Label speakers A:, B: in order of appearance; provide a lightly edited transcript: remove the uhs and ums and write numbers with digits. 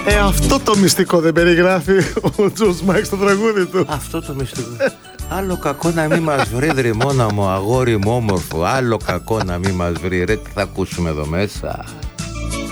A: Αυτό το μυστικό δεν περιγράφει ο Τζορτζ Μάικ στο τραγούδι του.
B: Αυτό το μυστικό. Άλλο κακό να μην μας βρει, δρυμώνα μου, αγόρι μου όμορφο. Άλλο κακό να μην μας βρει. Ρε, τι θα ακούσουμε εδώ μέσα.